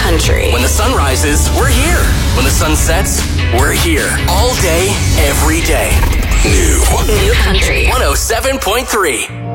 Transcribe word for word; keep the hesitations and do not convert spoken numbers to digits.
Country. When the sun rises, we're here. When the sun sets, we're here. All day, every day. New. New Country. one oh seven point three.